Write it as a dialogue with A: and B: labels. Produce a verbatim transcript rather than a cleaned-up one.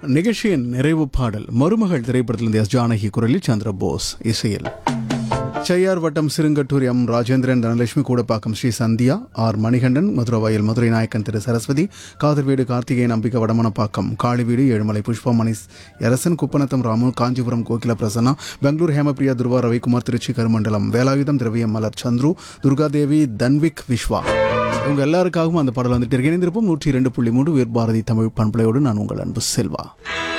A: நிகழ்ச்சியின் நிறைவு பாடல் மருமகள் திரைப்படத்திலிருந்து எஸ் ஜானகி குரலில் சந்திரபோஸ் இசையில். செய்யார் வட்டம் சிறுங்கட்டூர் எம் ராஜேந்திரன், தனலட்சுமி, கூடப்பாக்கம் ஸ்ரீ சந்தியா, ஆர் மணிகண்டன், மதுரவாயல் மதுரை நாயக்கன் திரு சரஸ்வதி, காதர்வீடு கார்த்திகேயன், அம்பிகா, வடமனப்பாக்கம் காளிவீடு, ஏழுமலை புஷ்பமணி அரசன், குப்பநத்தம் ராமு, காஞ்சிபுரம் கோகில பிரசன்னா, பெங்களூர் ஹேமபிரியா, துருவா ரவிக்குமார், திருச்சி கருமண்டலம் வேலாயுதம், திரவியம் மலர் சந்துரு, துர்காதேவி, தன்விக், விஸ்வா, உங்க எல்லாருக்காகவும் அந்த பாடல் வந்துட்டு இணைந்திருப்போம். நூற்றி இரண்டு புள்ளி மூன்று உயர் பாரதி தமிழ் பண்பலையோடு நான் உங்கள் அன்பு செல்வா.